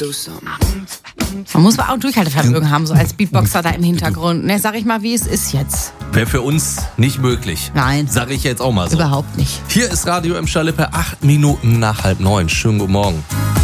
Man muss auch Durchhaltevermögen haben, so als Beatboxer da im Hintergrund. Ne, sag ich mal, wie es ist jetzt. Wäre für uns nicht möglich. Nein. Sag ich jetzt auch mal so. Überhaupt nicht. Hier ist Radio M. Schalippe, 8 Minuten nach 8:30. Schönen guten Morgen.